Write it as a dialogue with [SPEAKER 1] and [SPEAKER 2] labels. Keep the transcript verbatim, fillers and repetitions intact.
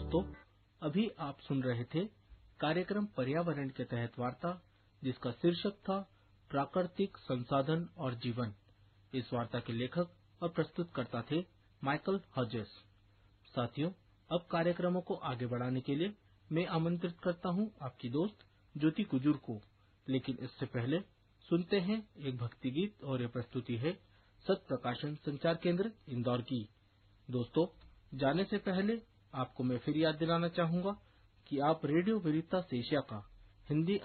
[SPEAKER 1] दोस्तों, अभी आप सुन रहे थे कार्यक्रम पर्यावरण के तहत वार्ता, जिसका शीर्षक था प्राकृतिक संसाधन और जीवन। इस वार्ता के लेखक और प्रस्तुतकर्ता थे माइकल हॉजेस। साथियों, अब कार्यक्रमों को आगे बढ़ाने के लिए मैं आमंत्रित करता हूं आपकी दोस्त ज्योति कुजूर को। लेकिन इससे पहले सुनते हैं एक भक्ति गीत, और यह प्रस्तुति है सत प्रकाशन संचार केंद्र इंदौर की। दोस्तों, जाने से पहले आपको मैं फिर याद दिलाना चाहूंगा कि आप रेडियो वेरितास एशिया का हिंदी